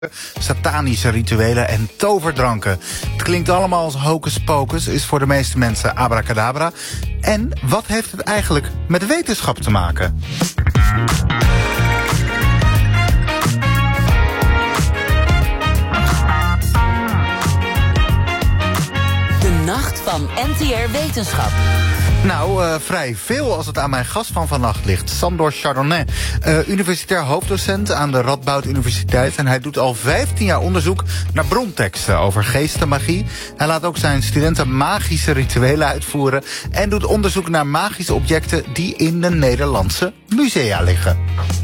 Satanische rituelen en toverdranken. Het klinkt allemaal als hocus pocus, is voor de meeste mensen abracadabra. En wat heeft het eigenlijk met de wetenschap te maken? De nacht van NTR Wetenschap. Nou, vrij veel als het aan mijn gast van vannacht ligt. Sandor Chardonnay, universitair hoofddocent aan de Radboud Universiteit. En hij doet al 15 jaar onderzoek naar bronteksten over geestenmagie. Hij laat ook zijn studenten magische rituelen uitvoeren. En doet onderzoek naar magische objecten die in de Nederlandse musea liggen.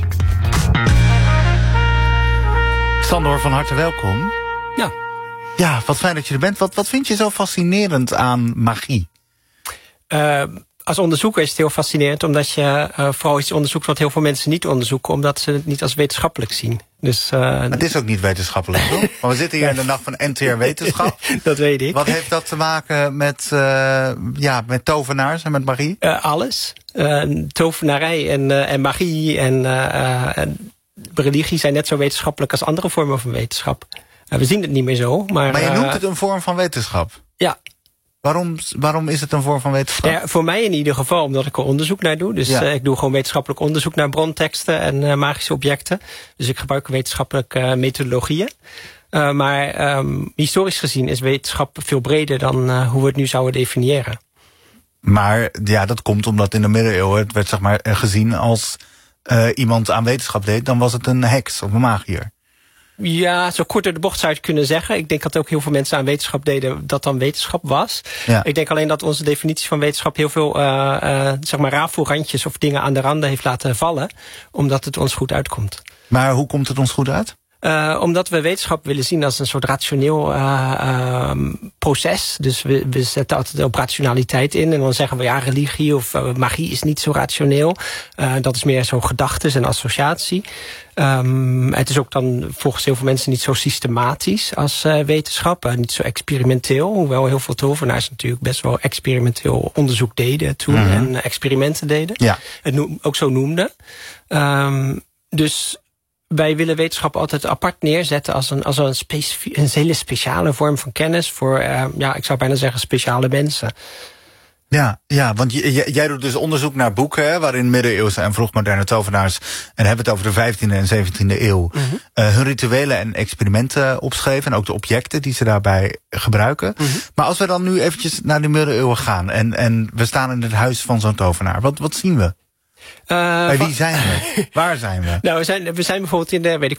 Sandor, van harte welkom. Ja. Ja, wat fijn dat je er bent. Wat vind je zo fascinerend aan magie? Als onderzoeker is het heel fascinerend, omdat je vooral iets onderzoekt wat heel veel mensen niet onderzoeken, omdat ze het niet als wetenschappelijk zien. Dus, het is ook niet wetenschappelijk, toch? Want we zitten hier in de nacht van NTR Wetenschap. Dat weet ik. Wat heeft dat te maken met tovenaars en met magie? Alles. Tovenarij en magie en religie zijn net zo wetenschappelijk als andere vormen van wetenschap. We zien het niet meer zo. Maar je noemt het een vorm van wetenschap? Ja. Waarom is het een vorm van wetenschap? Ja, voor mij in ieder geval, omdat ik er onderzoek naar doe. Dus ik doe gewoon wetenschappelijk onderzoek naar bronteksten en magische objecten. Dus ik gebruik wetenschappelijke methodologieën. Maar historisch gezien is wetenschap veel breder dan hoe we het nu zouden definiëren. Maar ja, dat komt omdat in de middeleeuwen het werd zeg maar gezien als iemand aan wetenschap deed, dan was het een heks of een magier. Ja, zo kort door de bocht zou je het kunnen zeggen. Ik denk dat ook heel veel mensen aan wetenschap deden dat dan wetenschap was. Ja. Ik denk alleen dat onze definitie van wetenschap heel veel zeg maar rafelrandjes of dingen aan de randen heeft laten vallen, omdat het ons goed uitkomt. Maar hoe komt het ons goed uit? Omdat we wetenschap willen zien als een soort rationeel proces. Dus we zetten altijd op rationaliteit in. En dan zeggen we ja, religie of magie is niet zo rationeel. Dat is meer zo'n gedachtes en associatie. Het is ook dan volgens heel veel mensen niet zo systematisch als wetenschap. Niet zo experimenteel. Hoewel heel veel tovenaars natuurlijk best wel experimenteel onderzoek deden toen. En experimenten deden. Ja. Het ook zo noemden. Dus wij willen wetenschap altijd apart neerzetten als een hele speciale vorm van kennis voor, ik zou bijna zeggen, speciale mensen. Ja, want jij doet dus onderzoek naar boeken, hè, waarin middeleeuwse en vroegmoderne tovenaars, en hebben het over de 15e en 17e eeuw, hun rituelen en experimenten opschreven en ook de objecten die ze daarbij gebruiken. Maar als we dan nu eventjes naar de middeleeuwen gaan en we staan in het huis van zo'n tovenaar, wat zien we? Bij wie zijn we? Waar zijn we? Nou, we zijn bijvoorbeeld in de,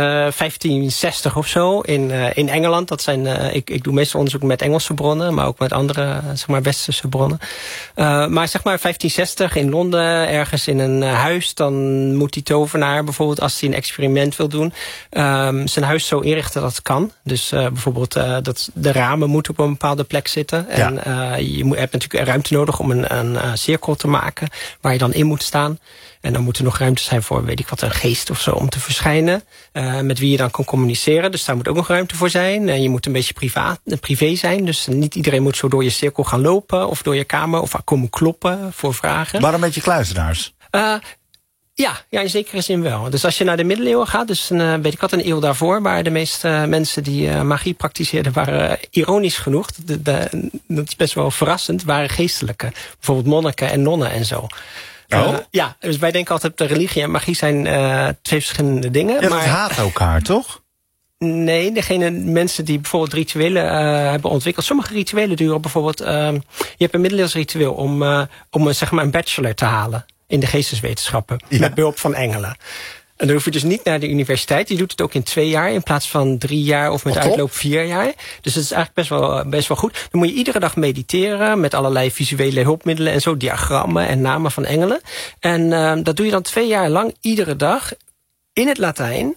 1560 of zo in Engeland. Dat zijn, ik doe meestal onderzoek met Engelse bronnen, maar ook met andere, zeg maar, westerse bronnen. Maar zeg maar 1560 in Londen, ergens in een huis, dan moet die tovenaar bijvoorbeeld, als hij een experiment wil doen, zijn huis zo inrichten dat het kan. Dus bijvoorbeeld dat de ramen moeten op een bepaalde plek zitten. En je hebt natuurlijk ruimte nodig om een cirkel te maken waar je dan in moet staan. En dan moet er nog ruimte zijn voor, een geest of zo om te verschijnen. Met wie je dan kan communiceren. Dus daar moet ook nog ruimte voor zijn. En je moet een beetje privé zijn. Dus niet iedereen moet zo door je cirkel gaan lopen. Of door je kamer. Of komen kloppen voor vragen. Waarom een beetje kluizenaars? Ja, in zekere zin wel. Dus als je naar de middeleeuwen gaat, dus een eeuw daarvoor, waar de meeste mensen die magie praktiseerden, waren ironisch genoeg, dat is best wel verrassend, waren geestelijke. Bijvoorbeeld monniken en nonnen en zo. Dus wij denken altijd dat religie en magie zijn twee verschillende dingen. Ja, maar dat haat elkaar, toch? Nee, mensen die bijvoorbeeld rituelen hebben ontwikkeld. Sommige rituelen duren bijvoorbeeld, je hebt een middeleeuws ritueel om zeg maar een bachelor te halen in de geesteswetenschappen. Ja. Met behulp van engelen. En dan hoef je dus niet naar de universiteit. Je doet het ook in 2 jaar in plaats van 3 jaar of met uitloop 4 jaar. Dus het is eigenlijk best wel goed. Dan moet je iedere dag mediteren met allerlei visuele hulpmiddelen en zo, diagrammen en namen van engelen. En dat doe je dan 2 jaar lang iedere dag in het Latijn.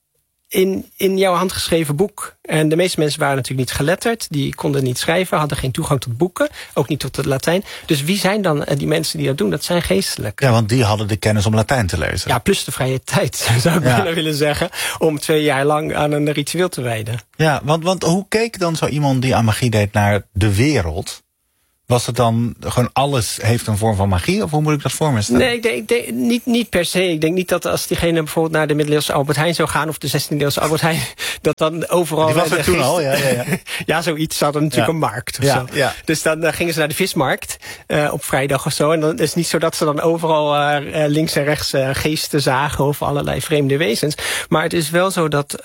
In jouw handgeschreven boek. En de meeste mensen waren natuurlijk niet geletterd. Die konden niet schrijven, hadden geen toegang tot boeken. Ook niet tot het Latijn. Dus wie zijn dan die mensen die dat doen? Dat zijn geestelijke. Ja, want die hadden de kennis om Latijn te lezen. Ja, plus de vrije tijd, zou ik bijna willen zeggen. Om 2 jaar lang aan een ritueel te wijden. Ja, want hoe keek dan zo iemand die aan magie deed naar de wereld? Was het dan gewoon alles heeft een vorm van magie? Of hoe moet ik dat voor me stellen? Nee, ik denk niet per se. Ik denk niet dat als diegene bijvoorbeeld naar de middeleeuwse Albert Heijn zou gaan, of de 16e-eeuwse Albert Heijn, dat dan overal... Die was er toen al, ja. Ja, zoiets. Ze hadden natuurlijk een markt of zo. Ja. Dus dan gingen ze naar de vismarkt op vrijdag of zo. En dan is het niet zo dat ze dan overal links en rechts geesten zagen of allerlei vreemde wezens. Maar het is wel zo dat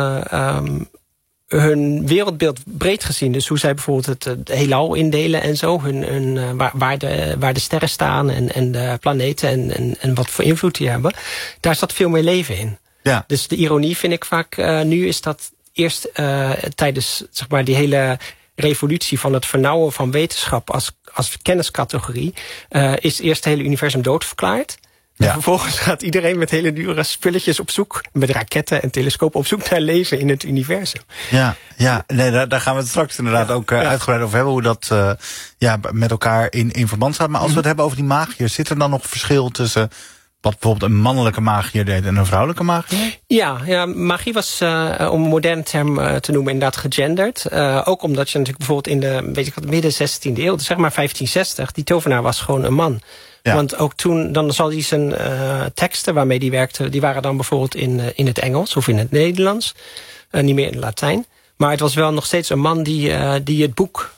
hun wereldbeeld breed gezien, dus hoe zij bijvoorbeeld het heelal indelen en zo, waar de sterren staan en de planeten en wat voor invloed die hebben, daar zat veel meer leven in. Ja. Dus de ironie vind ik vaak nu is dat eerst tijdens zeg maar die hele revolutie van het vernauwen van wetenschap als kenniscategorie is eerst het hele universum doodverklaard. En vervolgens gaat iedereen met hele dure spulletjes op zoek, met raketten en telescopen op zoek naar leven in het universum. Nee, daar gaan we het straks inderdaad ook uitgebreid over hebben, hoe dat met elkaar in verband staat. Maar als we het hebben over die magier, zit er dan nog verschil tussen wat bijvoorbeeld een mannelijke magier deed en een vrouwelijke magier? Ja, magie was, om een moderne term te noemen, inderdaad gegenderd. Ook omdat je natuurlijk bijvoorbeeld in de midden 16e eeuw, dus zeg maar 1560, die tovenaar was gewoon een man. Ja. Want ook toen, dan zal hij zijn teksten waarmee hij werkte, die waren dan bijvoorbeeld in het Engels of in het Nederlands. Niet meer in het Latijn. Maar het was wel nog steeds een man die het boek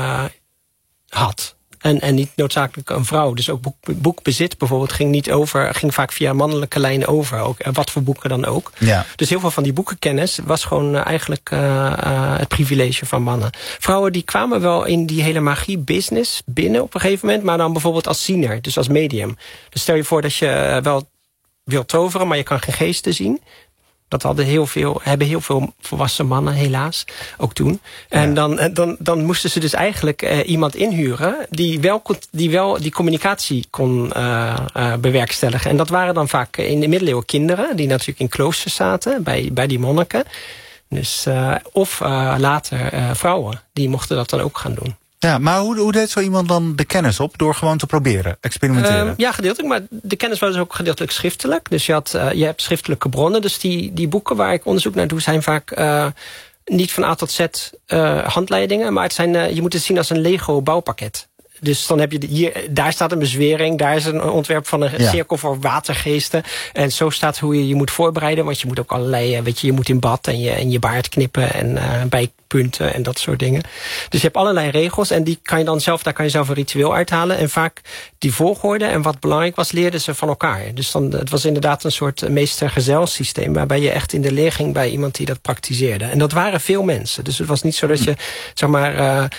had. En niet noodzakelijk een vrouw. Dus ook boekbezit bijvoorbeeld ging vaak via mannelijke lijnen over. Ook, wat voor boeken dan ook. Ja. Dus heel veel van die boekenkennis was gewoon eigenlijk het privilege van mannen. Vrouwen die kwamen wel in die hele magie-business binnen op een gegeven moment. Maar dan bijvoorbeeld als ziener, dus als medium. Dus stel je voor dat je wel wilt toveren, maar je kan geen geesten zien. Dat hebben heel veel volwassen mannen, helaas, ook toen. En dan moesten ze dus eigenlijk iemand inhuren die wel die communicatie kon bewerkstelligen. En dat waren dan vaak in de middeleeuwen kinderen, die natuurlijk in kloosters zaten, bij die monniken. Dus, of later vrouwen, die mochten dat dan ook gaan doen. Ja, maar hoe deed zo iemand dan de kennis op? Door gewoon te proberen, experimenteren? Ja, gedeeltelijk. Maar de kennis was dus ook gedeeltelijk schriftelijk. Dus je hebt schriftelijke bronnen. Dus die boeken waar ik onderzoek naar doe zijn vaak niet van A tot Z handleidingen. Maar je moet het zien als een Lego bouwpakket. Dus dan heb je daar staat een bezwering, daar is een ontwerp van een cirkel voor watergeesten. En zo staat hoe je moet voorbereiden, want je moet ook allerlei, je moet in bad en je baard knippen en bijpunten en dat soort dingen. Dus je hebt allerlei regels en daar kan je zelf een ritueel uithalen. En vaak die volgorde en wat belangrijk was, leerden ze van elkaar. Dus het was inderdaad een soort meester-gezel systeem, waarbij je echt in de leer ging bij iemand die dat praktiseerde. En dat waren veel mensen. Dus het was niet zo dat je, zeg maar,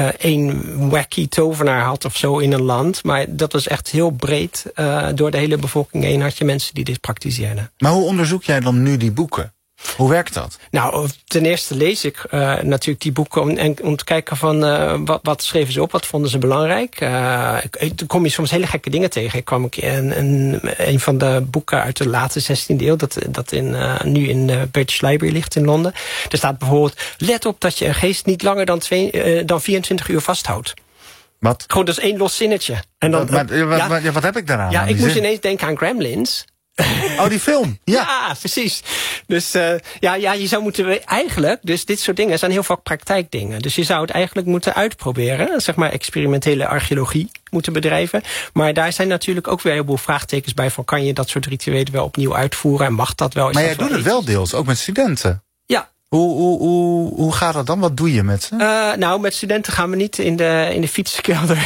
één wacky tovenaar had of zo in een land. Maar dat was echt heel breed. Door de hele bevolking heen had je mensen die dit praktiseerden. Maar hoe onderzoek jij dan nu die boeken? Hoe werkt dat? Nou, ten eerste lees ik natuurlijk die boeken om te kijken van wat schreven ze op, wat vonden ze belangrijk. Dan kom je soms hele gekke dingen tegen. Ik kwam een van de boeken uit de late 16e eeuw, dat nu in de British Library ligt in Londen. Er staat bijvoorbeeld, let op dat je een geest niet langer dan 24 uur vasthoudt. Wat? Gewoon, dat is één los zinnetje. En dan, wat heb ik daaraan? Ja, ik moest ineens denken aan Gremlins. Oh, die film. Ja, precies. Dus je zou moeten eigenlijk, dus dit soort dingen zijn heel vaak praktijkdingen. Dus je zou het eigenlijk moeten uitproberen, zeg maar experimentele archeologie moeten bedrijven. Maar daar zijn natuurlijk ook weer een heleboel vraagtekens bij van, kan je dat soort rituelen wel opnieuw uitvoeren en mag dat wel? Maar jij doet het wel deels, ook met studenten. Ja. Hoe gaat dat dan? Wat doe je met ze? Nou, met studenten gaan we niet in de fietskelder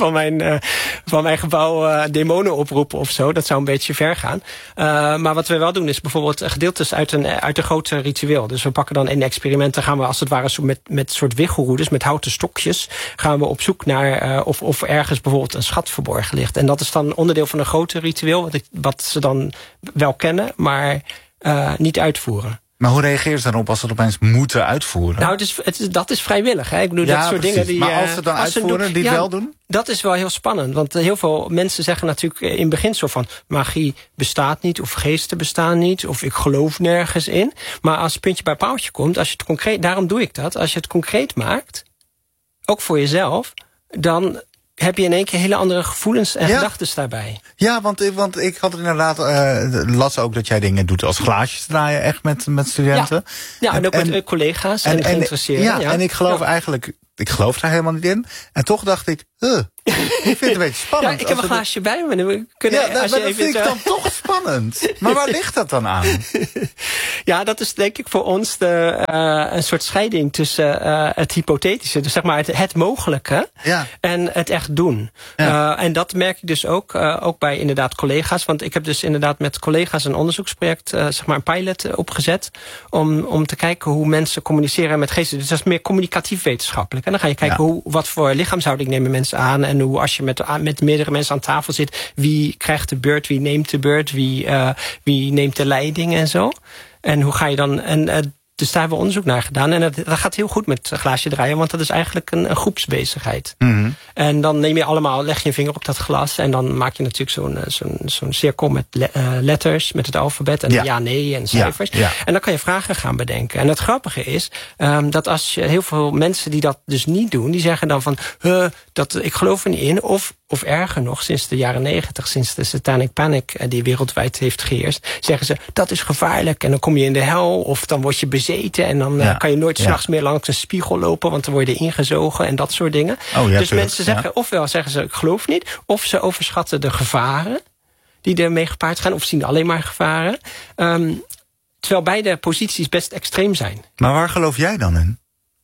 van mijn gebouw demonen oproepen of zo. Dat zou een beetje ver gaan. Maar wat we wel doen is bijvoorbeeld gedeeltes uit een grote ritueel. Dus we pakken dan in experimenten, gaan we als het ware met soort wiggelroeders, met houten stokjes, gaan we op zoek naar of ergens bijvoorbeeld een schat verborgen ligt. En dat is dan onderdeel van een grote ritueel, wat ze dan wel kennen, maar niet uitvoeren. Maar hoe reageer je dan op als ze het opeens moeten uitvoeren? Nou, dat is vrijwillig. Hè? Ik bedoel, dat soort dingen die. Maar als ze het dan uitvoeren, die het wel doen? Dat is wel heel spannend. Want heel veel mensen zeggen natuurlijk in beginsel van, magie bestaat niet, of geesten bestaan niet, of ik geloof nergens in. Maar als het puntje bij paaltje komt, als je het concreet, daarom doe ik dat, als je het concreet maakt, ook voor jezelf, dan heb je in één keer hele andere gevoelens en gedachten daarbij. Ja, want ik had inderdaad las ook dat jij dingen doet als glaasjes draaien, echt met studenten. Ja, en ook met collega's en geïnteresseerden. En ik geloof eigenlijk, ik geloof daar helemaal niet in. En toch dacht ik, Ik vind het een beetje spannend. Ja, ik heb een glaasje bij me. We kunnen, Ja, maar dat vind ik dan toch spannend. Maar waar ligt dat dan aan? Ja, dat is denk ik voor ons een soort scheiding tussen het hypothetische, dus zeg maar het mogelijke, en het echt doen. Ja. En dat merk ik dus ook bij inderdaad collega's. Want ik heb dus inderdaad met collega's een onderzoeksproject, zeg maar een pilot opgezet, om te kijken hoe mensen communiceren met geesten. Dus dat is meer communicatief wetenschappelijk. En dan ga je kijken wat voor lichaamshouding nemen mensen aan, en hoe als je met meerdere mensen aan tafel zit, wie krijgt de beurt, wie neemt de beurt, wie neemt de leiding en zo. En hoe ga je dan... Dus daar hebben we onderzoek naar gedaan. En dat gaat heel goed met glaasje draaien, want dat is eigenlijk een groepsbezigheid. Mm-hmm. En dan leg je een vinger op dat glas, en dan maak je natuurlijk zo'n cirkel met letters, met het alfabet, en ja, nee en cijfers. Ja. En dan kan je vragen gaan bedenken. En het grappige is dat als je heel veel mensen die dat dus niet doen, die zeggen dan van, ik geloof er niet in, of erger nog, sinds de jaren 90, sinds de Satanic Panic die wereldwijd heeft geheerst, zeggen ze, dat is gevaarlijk en dan kom je in de hel, of dan word je bezeten en dan kan je nooit 's nachts meer langs een spiegel lopen, want dan word je ingezogen en dat soort dingen. Dus mensen zeggen, ofwel zeggen ze, ik geloof niet, of ze overschatten de gevaren die ermee gepaard gaan, of zien alleen maar gevaren. Terwijl beide posities best extreem zijn. Maar waar geloof jij dan in?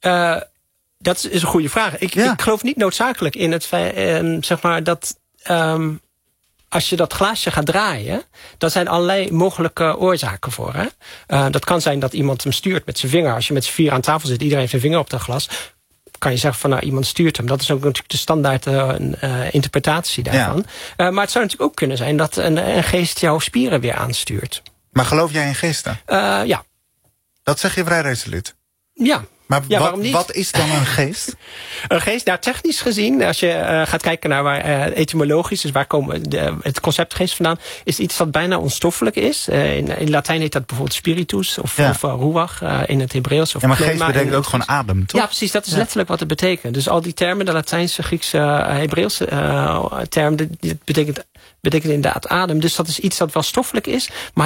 Dat is een goede vraag. Ik geloof niet noodzakelijk in het zeg maar dat als je dat glaasje gaat draaien, daar zijn allerlei mogelijke oorzaken voor. Hè? Dat kan zijn dat iemand hem stuurt met zijn vinger. Als je met z'n vier aan tafel zit, iedereen heeft zijn vinger op dat glas, kan je zeggen van, nou, iemand stuurt hem. Dat is ook natuurlijk de standaard interpretatie daarvan. Ja. Maar het zou natuurlijk ook kunnen zijn dat een geest jouw spieren weer aanstuurt. Maar geloof jij in geesten? Ja. Dat zeg je vrij resoluut. Ja. Maar wat is dan een geest? Een geest, nou technisch gezien, als je gaat kijken naar waar etymologisch, dus waar het concept geest vandaan, is iets wat bijna onstoffelijk is. In Latijn heet dat bijvoorbeeld spiritus of ruach in het Hebreeuws. Ja, maar geest betekent ook gewoon adem, toch? Ja, precies, dat is letterlijk wat het betekent. Dus al die termen, de Latijnse, Griekse, Hebreeuwse termen, die betekent inderdaad adem. Dus dat is iets dat wel stoffelijk is, maar